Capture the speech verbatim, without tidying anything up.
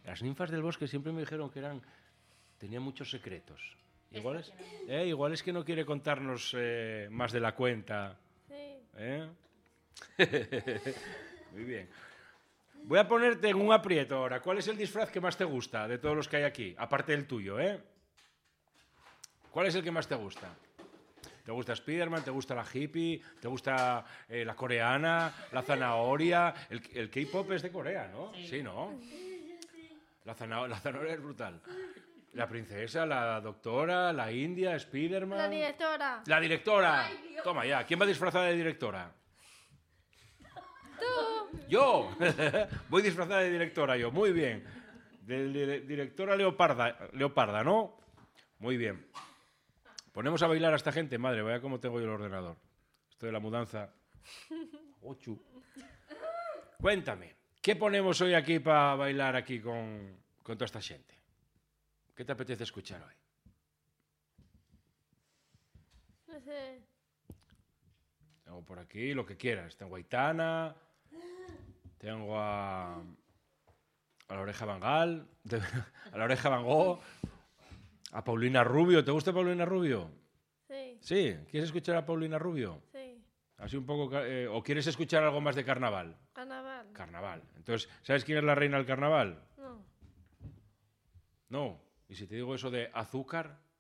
Las ninfas del bosque siempre me dijeron que eran... Tenían muchos secretos. Igual es, eh, igual es que no quiere contarnos eh, más de la cuenta. Sí. ¿Eh? Muy bien. Voy a ponerte en un aprieto ahora. ¿Cuál es el disfraz que más te gusta de todos los que hay aquí? Aparte del tuyo, ¿eh? ¿Cuál es el que más te gusta? ¿Te gusta Spiderman? ¿Te gusta la hippie? ¿Te gusta eh, la coreana? ¿La zanahoria? El, el K-pop es de Corea, ¿no? Sí, ¿Sí ¿no? La, zana la zanahoria es brutal. La princesa, la doctora, la india, Spiderman... La directora. ¡La directora! Ay, toma ya. ¿Quién va disfrazada de directora? Tú. ¡Yo! Voy disfrazada de directora yo. Muy bien. De, de directora leoparda, leoparda, ¿no? Muy bien. Ponemos a bailar a esta gente. Madre, vaya cómo tengo yo el ordenador. Esto de la mudanza. Ocho. Cuéntame. ¿Qué ponemos hoy aquí para bailar aquí con, con toda esta gente? ¿Qué te apetece escuchar hoy? No sé. Tengo por aquí lo que quieras. Tengo a Aitana, tengo a, a la oreja Van Gaal, a la oreja Van Gogh, a Paulina Rubio. ¿Te gusta Paulina Rubio? Sí. ¿Sí? ¿Quieres escuchar a Paulina Rubio? Sí. Así un poco... Eh, ¿O quieres escuchar algo más de carnaval? Carnaval. Carnaval. Entonces, ¿sabes quién es la reina del carnaval? No. No. ¿Y si te digo eso de azúcar?